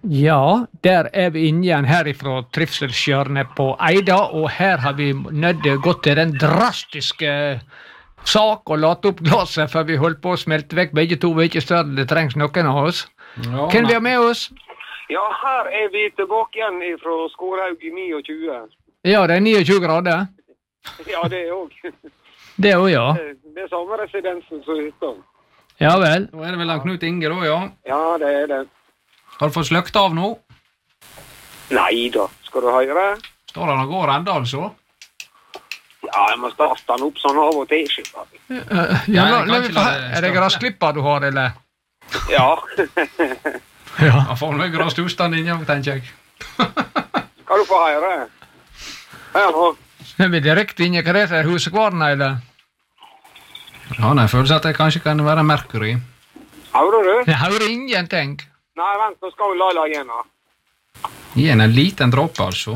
Ja, der vi inne igjen herifra Trivselshjørnet på Eida, og her har vi gått til den drastiske sak og latt opp glasset, for vi holdt på å smelte vekk begge to, vi ikke større det trengs noen av oss. Ja, Hvem vi har med oss? Ja, her vi tilbake igjen fra Skårhaug i 29. Ja, det 29 grader. Ja, det også. Det også, ja. Det samme residensen som hytta. Ja vel. Da det vel han Knut Inge da, ja. Ja, det det. Har du fått sløkt av nå? Nei da, skal du høre? Står han og går enda, altså? Ja, jeg må starte den opp sånn av og til, skipper. Ja, Nei, det grasklipper du har, eller? Ja. Ja. Han får noe grastusstand inn, tenker jeg. Skal du få høre? Her nå. Er vi direkte inne i hva det er husekvarna, eller? Ja, nei, jeg føler at det kanskje kan være Mercury. Hører du? Jeg hører ingenting. Nei, vent, nå skal vi la igjen da. Igjen en liten dråpe, altså.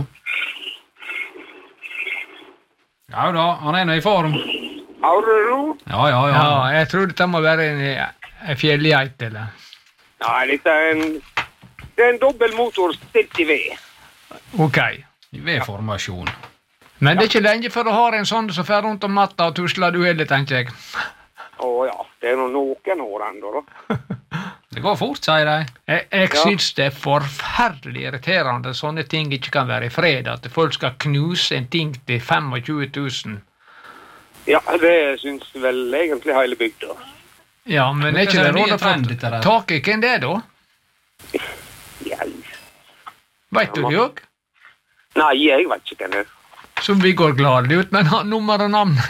Ja da, han nå i form. Hører du? Ja. Ja, jeg tror dette må være en fjellgeit, eller? Nei, det en dobbeltmotor stilt i ved. Ok. I V-formasjon. Men det er ikke lenge før du har en sånn som fer rundt om natta og tusler du heller, tenker jeg. Ja, det noen år enda da. Det går fort, sier de. Jeg synes det er forferdelig irriterende sånne ting ikke kan være i fred, at folk skal knuse en ting til 25 000. Ja, det synes vel egentlig hele bygda. Ja, men er ikke det råd å få tak i hvem det er da? Ja. Vet du det òg? Nei, jeg vet ikke hvem det er. Som vi går gladelig ut med nummer og navn.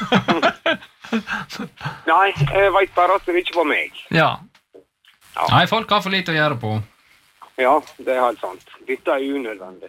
Nei, jeg vet bare at det ikke var meg. Ja. Nei, folk har for lite å gjøre på. Ja, det er helt sant. Dette er unødvendig.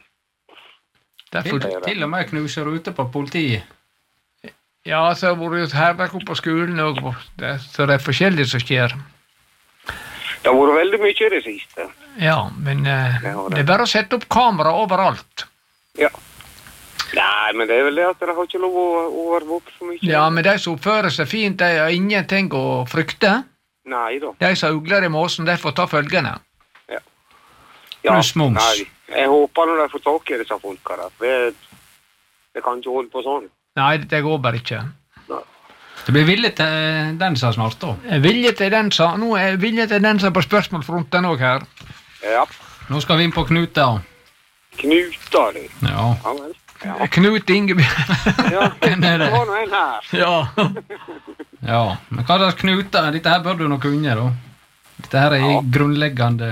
Til og med knuser ute på politiet. Ja, så har det vært herverk opp på skolen, og så det er forskjellig som skjer. Det har vært veldig mye i det siste. Ja, men det er bare å sette opp kamera overalt. Ja. Nei, men det er vel det at dere har ikke lov å overvåke for mye. Ja, men de som oppfører seg fint, de har ingenting å frykte. Nei da. De som ugler i måsen, de får ta følgene. Ja. Pluss moms. Nei, jeg håper når de får tak i disse folka der. Det kan ikke holde på sånn. Nei, det går bare ikke. Nei. Det blir vilje til den sa snart da. Vilje til den sa, nå er vilje til den sa på spørsmålfronten også her. Ja. Nå skal vi inn på Knut da. Knuta, du. Ja. Ja, vel. Ja. Knut Ingeby. Ja, Hvem er det? Det var noe en her. Ja. Ja, men hva slags knuter? Dette her bør du nok kunne da. Dette her er grunnleggende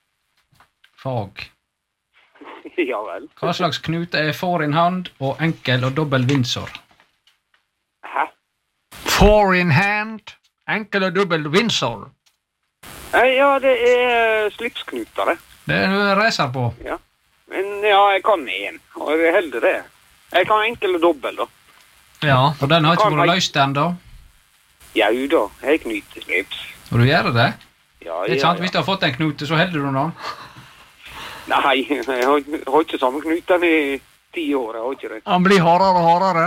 fag. Ja vel. Hva slags knute er four in hand og enkel og dobbel Windsor? Hæ? Four in hand, enkel og dobbel Windsor. Ja, det er slipsknuter, det. Det er du reiser på. Ja. Men ja, jeg kan en, og det helder det. Jeg kan enkel og dobbel, da. Ja. Og den har ikke vært løst enda. Ja, da. Jeg knyter slips. Og du gjør det? Ja, Det er sant, hvis du har fått en knute, så helder du den. Nei, jeg har ikke samme knuten i 10 år, jeg har ikke det. Han blir hardere og hardere.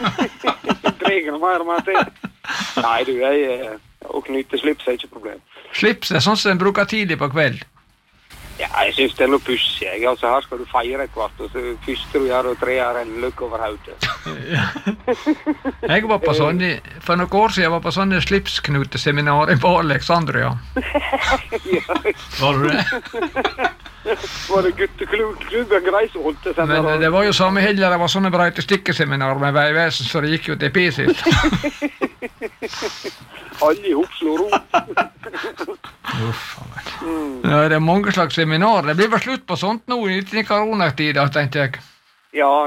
Trenger mer og mer til. Nei, du, å knyte slips er ikke problem. Slips er sånn som den bruker tidlig på kveld. Ja, jeg synes det er noe pussig. Altså, her skal du feire et kvart, og så første du gjør, og treer en løk over hodet. Jeg var på sånne, for noen år siden jeg var på sånne slipsknuteseminar på Alexandria. Ja. Var du det? Var det gutteklubben grei som holdt det? Men det var jo samme helger, det var sånne breite stikkeseminar med veivesen, så det gikk jo til pisit. Alle ihop slår ro. Ja, det er mange slags seminar. Det blir vel slutt på sånt nå i koronatida, tenkte jeg. Ja,